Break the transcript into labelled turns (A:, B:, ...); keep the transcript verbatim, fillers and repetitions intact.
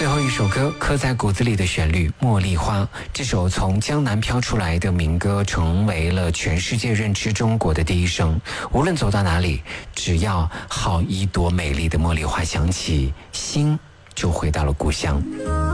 A: 最后一首歌，刻在骨子里的旋律《茉莉花》，这首从江南飘出来的民歌成为了全世界认知中国的第一声。无论走到哪里，只要好一朵美丽的茉莉花响起，心就回到了故乡。